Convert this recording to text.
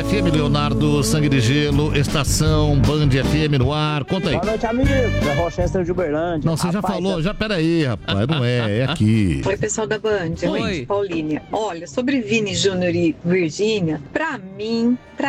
FM, Leonardo Sangue de Gelo, estação Band FM no ar. Conta aí. Boa noite, amigos. É Rochester de Uberlândia. Não, você já falou, já peraí, rapaz, não é aqui. Oi, pessoal da Band. Oi. Paulinha. Olha, sobre Vini Júnior e Virgínia, pra mim,